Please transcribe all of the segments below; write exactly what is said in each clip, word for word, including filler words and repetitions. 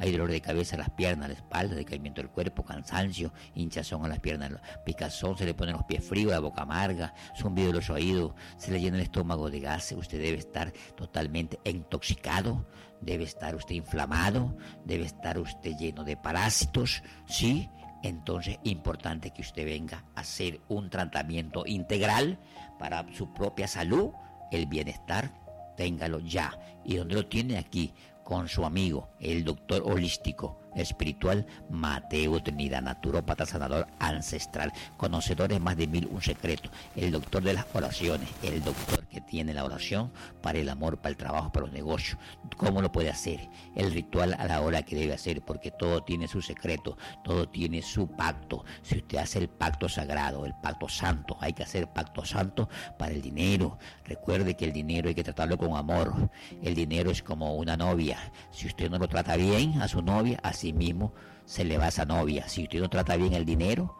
hay dolor de cabeza en las piernas, la espalda, decaimiento del cuerpo, cansancio, hinchazón en las piernas, picazón, se le ponen los pies fríos, la boca amarga, zumbido de los oídos, se le llena el estómago de gases. Usted debe estar totalmente intoxicado, debe estar usted inflamado, debe estar usted lleno de parásitos, ¿sí? Entonces, importante que usted venga a hacer un tratamiento integral para su propia salud, el bienestar, téngalo ya. ¿Y dónde lo tiene? Aquí, con su amigo, el doctor holístico espiritual Mateo Trinidad, naturópata, sanador ancestral, conocedor de más de mil un secretos, el doctor de las oraciones, el doctor que tiene la oración para el amor, para el trabajo, para los negocios. ¿Cómo lo puede hacer? El ritual a la hora que debe hacer, porque todo tiene su secreto, todo tiene su pacto. Si usted hace el pacto sagrado, el pacto santo, hay que hacer pacto santo para el dinero. Recuerde que el dinero hay que tratarlo con amor. El dinero es como una novia. Si usted no lo trata bien a su novia, así mismo se le va a esa novia. Si usted no trata bien el dinero,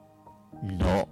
no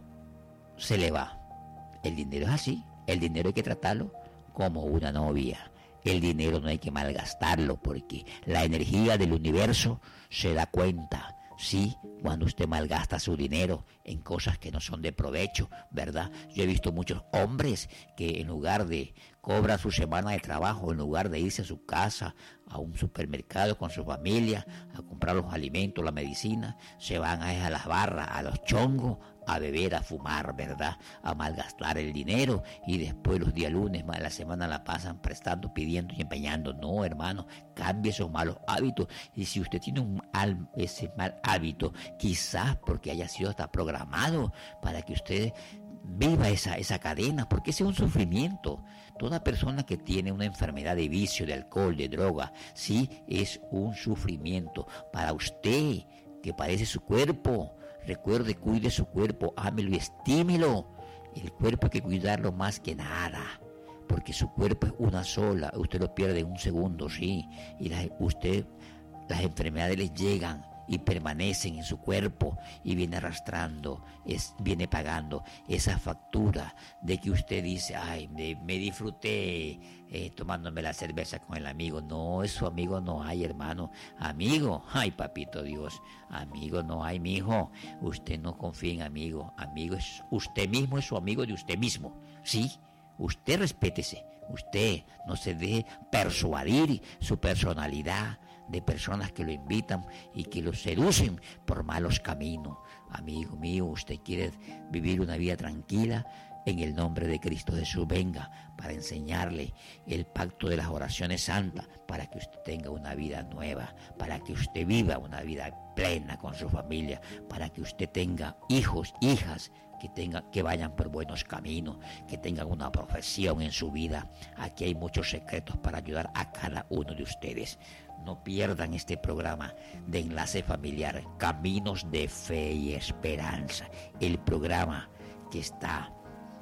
se le va. El dinero es así. El dinero hay que tratarlo como una novia. El dinero no hay que malgastarlo, porque la energía del universo se da cuenta, sí, cuando usted malgasta su dinero en cosas que no son de provecho, ¿verdad? Yo he visto muchos hombres que en lugar de cobrar su semana de trabajo, en lugar de irse a su casa, a un supermercado con su familia, a comprar los alimentos, la medicina, se van a, a las barras, a los chongos, a beber, a fumar, ¿verdad? A malgastar el dinero, y después los días lunes, más de la semana la pasan prestando, pidiendo y empeñando. No, hermano, cambie esos malos hábitos. Y si usted tiene un al, ese mal hábito, quizás porque haya sido hasta programado para que usted viva esa, esa cadena, porque ese es un sufrimiento. Toda persona que tiene una enfermedad de vicio, de alcohol, de droga, sí, es un sufrimiento. Para usted, que padece su cuerpo, recuerde, cuide su cuerpo, ámelo y estímelo. El cuerpo hay que cuidarlo más que nada, porque su cuerpo es una sola. Usted lo pierde en un segundo, sí, y la, usted, las enfermedades les llegan y permanecen en su cuerpo, y viene arrastrando, es, viene pagando esa factura de que usted dice, ay, me, me disfruté eh, tomándome la cerveza con el amigo. No, es su amigo, no hay, hermano. Amigo, ay, papito Dios, amigo no hay, mijo. Usted no confía en amigo. Amigo es usted mismo, es su amigo de usted mismo, ¿sí? Usted respétese, usted no se deje persuadir su personalidad de personas que lo invitan y que lo seducen por malos caminos. Amigo mío, usted quiere vivir una vida tranquila, en el nombre de Cristo Jesús, venga para enseñarle el pacto de las oraciones santas, para que usted tenga una vida nueva, para que usted viva una vida plena con su familia, para que usted tenga hijos, hijas, que tengan, que vayan por buenos caminos, que tengan una profesión en su vida. Aquí hay muchos secretos para ayudar a cada uno de ustedes. No pierdan este programa de Enlace Familiar, Caminos de Fe y Esperanza, el programa que está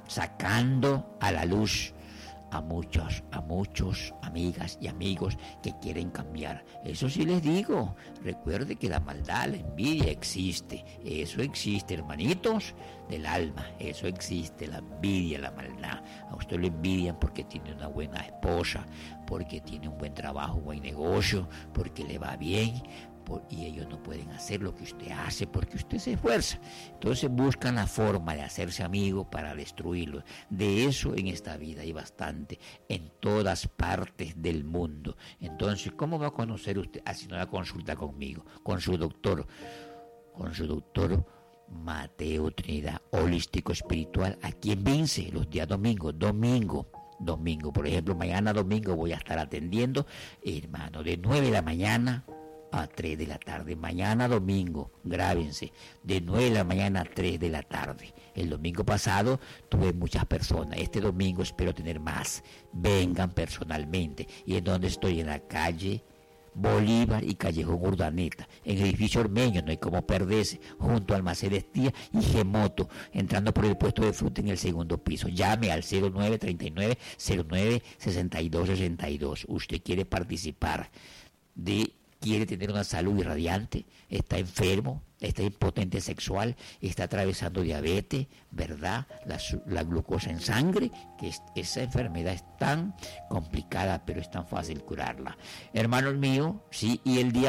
sacando a la luz a muchos, a muchos amigas y amigos que quieren cambiar. Eso sí les digo, recuerde que la maldad, la envidia existe, eso existe, hermanitos del alma, eso existe, la envidia, la maldad. A usted lo envidian porque tiene una buena esposa, porque tiene un buen trabajo, un buen negocio, porque le va bien, y ellos no pueden hacer lo que usted hace porque usted se esfuerza. Entonces buscan la forma de hacerse amigos para destruirlo. De eso en esta vida hay bastante, en todas partes del mundo. Entonces, ¿cómo va a conocer usted haciendo una consulta conmigo, con su doctor, con su doctor Mateo Trinidad, holístico espiritual, aquí en Vince, los días domingos, domingo, domingo, por ejemplo, mañana domingo voy a estar atendiendo, hermano, de nueve de la mañana a tres de la tarde, mañana domingo, grábense, de nueve de la mañana a tres de la tarde. El domingo pasado tuve muchas personas, este domingo espero tener más. Vengan personalmente. ¿Y en dónde estoy? En la calle Bolívar y Callejón Urdaneta, en el edificio Ormeño, no hay como perderse, junto al Almacén Estía y Gemoto, entrando por el puesto de fruta en el segundo piso. Llame al cero nueve treinta y nueve cero nueve sesenta y dos sesenta y dos. Usted quiere participar de quiere tener una salud irradiante, está enfermo, está impotente sexual, está atravesando diabetes, ¿verdad? La, la glucosa en sangre, que es, esa enfermedad es tan complicada, pero es tan fácil curarla. Hermanos míos, sí, y el día